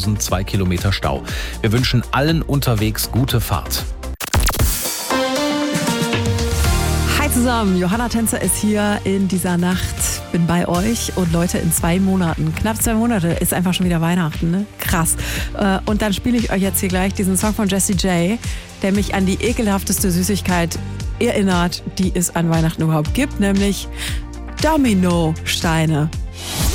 Oberhausen 2 Kilometer Stau. Wir wünschen allen unterwegs gute Fahrt. Hi zusammen, Johanna Tänzer ist hier in dieser Nacht, bin bei euch und Leute, in 2 Monaten, knapp 2 Monate, ist einfach schon wieder Weihnachten, ne? Krass. Und dann spiele ich euch jetzt hier gleich diesen Song von Jessie J, der mich an die ekelhafteste Süßigkeit erinnert, die es an Weihnachten überhaupt gibt, nämlich Dominosteine.